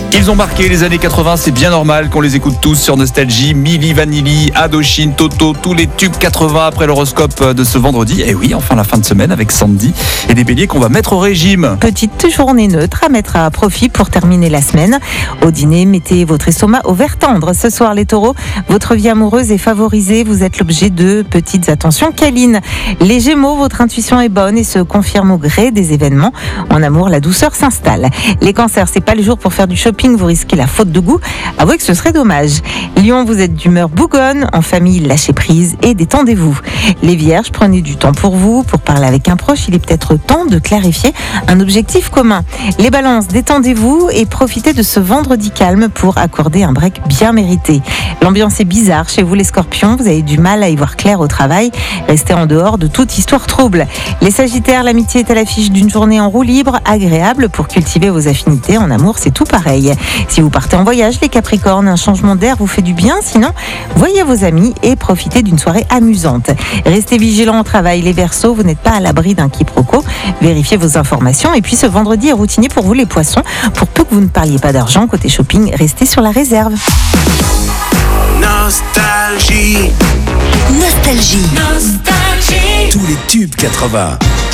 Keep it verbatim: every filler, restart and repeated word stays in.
Ils ont marqué les années quatre-vingts, c'est bien normal qu'on les écoute tous sur Nostalgie. Milli Vanilli, Indochine, Toto, tous les tubes quatre-vingts après l'horoscope de ce vendredi. Et oui, enfin la fin de semaine avec Sandy et des béliers qu'on va mettre au régime. Petite journée neutre à mettre à profit pour terminer la semaine. Au dîner, mettez votre estomac au vert tendre. Ce soir, les taureaux, votre vie amoureuse est favorisée. Vous êtes l'objet de petites attentions câlines. Les gémeaux, votre intuition est bonne et se confirme au gré des événements. En amour, la douceur s'installe. Les cancers, c'est pas le jour pour faire du shopping. Vous risquez la faute de goût. Avouez que ce serait dommage. Lion, vous êtes d'humeur bougonne. En famille, lâchez prise et détendez-vous. Les vierges, prenez du temps pour vous. Pour parler avec un proche, il est peut-être temps de clarifier un objectif commun. Les balances, détendez-vous et profitez de ce vendredi calme pour accorder un break bien mérité. L'ambiance est bizarre chez vous les scorpions. Vous avez du mal à y voir clair au travail. Restez en dehors de toute histoire trouble. Les sagittaires, l'amitié est à l'affiche d'une journée en roue libre, agréable pour cultiver vos affinités. En amour, c'est tout pareil. Si vous partez en voyage, les capricornes, un changement d'air vous fait du bien. Sinon, voyez vos amis et profitez d'une soirée amusante. Restez vigilants au travail. Les verseaux, vous n'êtes pas à l'abri d'un quiproquo. Vérifiez vos informations. Et puis ce vendredi est routinier pour vous les poissons. Pour peu que vous ne parliez pas d'argent, côté shopping, restez sur la réserve. Nostalgie. Nostalgie. Nostalgie. Tous les tubes quatre-vingts.